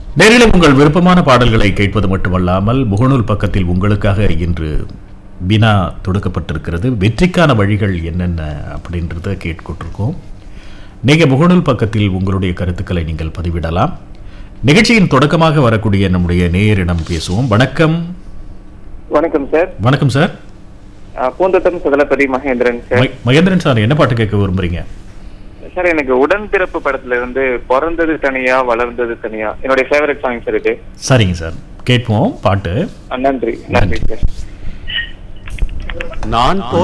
நேரிலே உங்கள் விருப்பமான பாடல்களை கேட்பது மட்டுமல்லாமல் முகநூல் பக்கத்தில் உங்களுக்காக இன்று வினா தொடுக்கப்பட்டிருக்கிறது. வெற்றிக்கான வழிகள் என்னென்ன அப்படின்றத கேட்டுக்கொண்டிருக்கோம். நீங்கள் முகநூல் பக்கத்தில் உங்களுடைய கருத்துக்களை நீங்கள் பதிவிடலாம். நிகழ்ச்சியின் தொடக்கமாக வரக்கூடிய நம்முடைய நேயரிடம் பேசுவோம். வணக்கம். வணக்கம் சார். வணக்கம் சார். பூந்தோட்டம் சுதலபதி மகேந்திரன் சார். மகேந்திரன் சார், என்ன பாட்டு கேட்க விரும்புறீங்க? சார், எனக்கு உடன்பிறப்பு படத்துல இருந்து பிறந்தது தனியா வளர்ந்தது தனியா என்னுடைய ஃபேவரட் சாங் சார் இது. சரிங்க சார், கேட்போம் பாட்டு. நன்றி நன்றி சார். நான்